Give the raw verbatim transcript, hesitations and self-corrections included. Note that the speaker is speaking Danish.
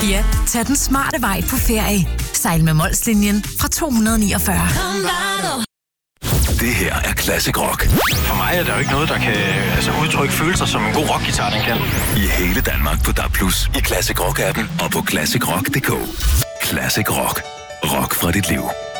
Ja, tag den smarte vej på ferie. Sejl med Molslinjen fra to hundrede niogfyrre. Det her er Classic Rock. For mig er der jo ikke noget, der kan altså, udtrykke følelser, som en god rockguitar, den kan. I hele Danmark på D A B plus, i Classic Rock-appen og på classic rock punktum d k. Classic Rock. Rock fra dit liv.